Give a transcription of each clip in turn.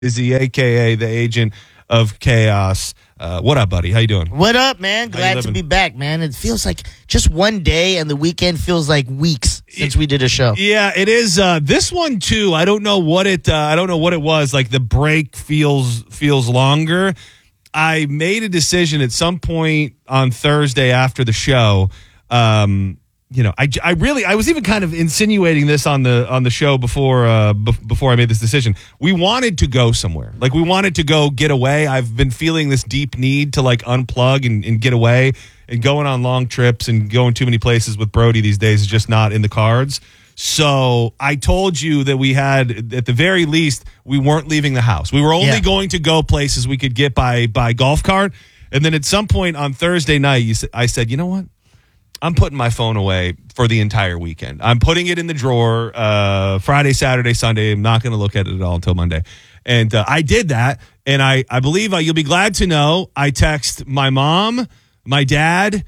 Is he a.k.a. the agent of chaos? What up, buddy? How you doing? What up, man? Glad to be back, man. It feels like just one day, and the weekend feels like weeks since we did a show. Yeah, it is. This one too. I don't know what it. I don't know what it was. Like the break feels longer. I made a decision at some point on Thursday after the show. I was even kind of insinuating this on the show before I made this decision. We wanted to go somewhere. Like we wanted to go get away. I've been feeling this deep need to like unplug and get away, and going on long trips and going too many places with Brody these days is just not in the cards. So I told you that we had, at the very least, we weren't leaving the house. We were only going to go places we could get by golf cart. And then at some point on Thursday night, I said, you know what? I'm putting my phone away for the entire weekend. I'm putting it in the drawer Friday, Saturday, Sunday. I'm not going to look at it at all until Monday. And I did that. And I believe you'll be glad to know I text my mom, my dad,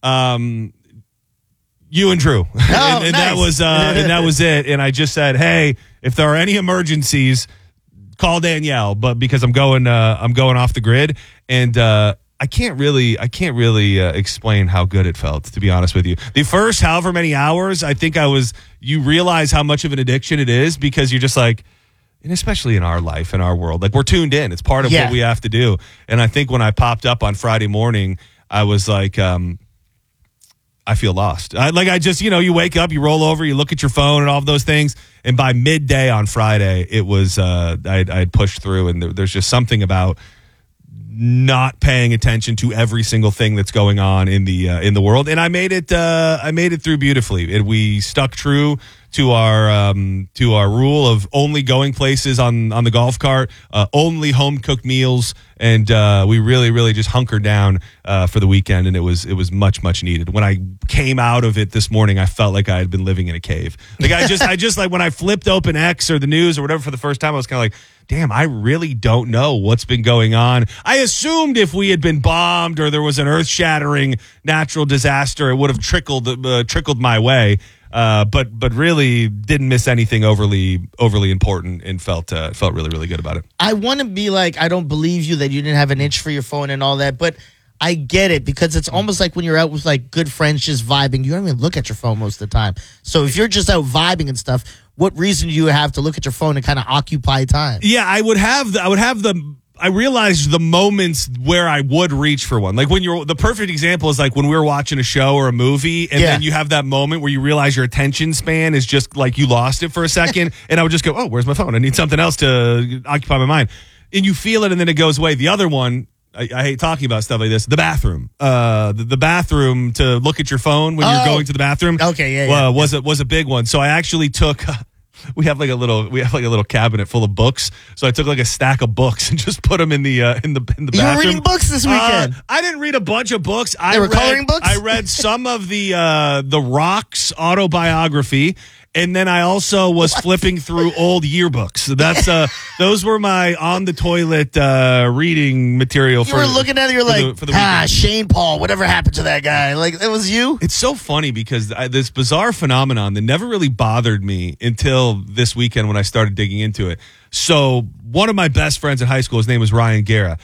you and Drew. and nice. that was it. And I just said, hey, if there are any emergencies, call Danielle. But because I'm going off the grid. And I can't really explain how good it felt, to be honest with you. The first however many hours, I think you realize how much of an addiction it is, because you're just like, and especially in our life, in our world, like we're tuned in. It's part of what we have to do. And I think when I popped up on Friday morning, I was like, I feel lost. You wake up, you roll over, you look at your phone and all of those things. And by midday on Friday, it was, I'd pushed through, and there's just something about not paying attention to every single thing that's going on in the world. And I made it through beautifully. We stuck true to our rule of only going places on the golf cart, only home cooked meals, and we really just hunkered down for the weekend, and it was much needed. When I came out of it this morning, I felt like I had been living in a cave. Like I just like when I flipped open X or the news or whatever for the first time, I was kind of like, damn, I really don't know what's been going on. I assumed if we had been bombed or there was an earth-shattering natural disaster, it would have trickled my way. But really didn't miss anything overly important, and felt really good about it. I want to be like, I don't believe you that you didn't have an itch for your phone and all that, but I get it, because it's almost like when you're out with like good friends just vibing, you don't even look at your phone most of the time. So if you're just out vibing and stuff, what reason do you have to look at your phone and kind of occupy time? Yeah, I realized the moments where I would reach for one. Like when the perfect example is like when we were watching a show or a movie, and then you have that moment where you realize your attention span is just like you lost it for a second. And I would just go, oh, where's my phone? I need something else to occupy my mind. And you feel it, and then it goes away. The other one, I hate talking about stuff like this, the bathroom. The bathroom, to look at your phone when you're going to the bathroom. Okay, was a big one. So I actually took... We have like a little cabinet full of books. So I took like a stack of books and just put them in the bathroom. You were reading books this weekend? I didn't read a bunch of books. They were coloring books? I read some of the Rock's autobiography. And then I also was flipping through old yearbooks. So that's those were my on the toilet reading material. You were looking at it, you're like, Shane Paul, whatever happened to that guy? Like, it was you? It's so funny because this bizarre phenomenon that never really bothered me until this weekend when I started digging into it. So one of my best friends in high school, his name was Ryan Guerra.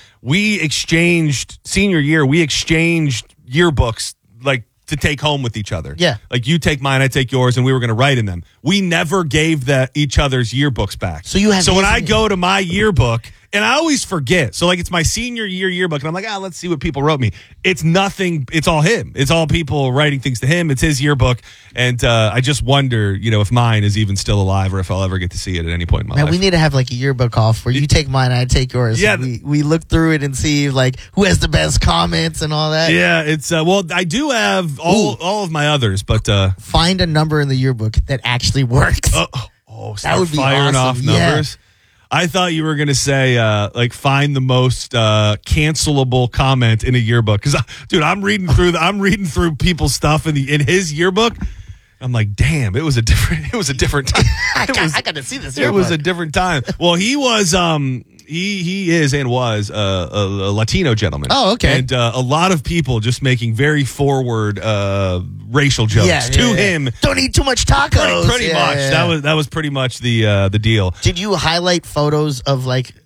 Senior year, we exchanged yearbooks like to take home with each other. Yeah. Like you take mine, I take yours, and we were going to write in them. We never gave each other's yearbooks back. So when I go to my yearbook, and I always forget. So like it's my senior year yearbook, and I'm like, let's see what people wrote me. It's nothing. It's all him. It's all people writing things to him. It's his yearbook. And I just wonder, if mine is even still alive, or if I'll ever get to see it at any point in my life. We need to have like a yearbook off where you take mine, I take yours. Yeah. We look through it and see like who has the best comments and all that. Yeah, it's I do have all of my others, but find a number in the yearbook that actually works. That would be firing off numbers. Yeah. I thought you were going to say, find the most cancelable comment in a yearbook. Because, dude, I'm reading through people's stuff in his yearbook. I'm like, damn, it was a different time. I got to see this yearbook. It was a different time. Well, he was he is and was a Latino gentleman. Oh, okay. And a lot of people just making very forward racial jokes to him. Don't eat too much tacos. Pretty much. Yeah. That was pretty much the deal. Did you highlight photos of like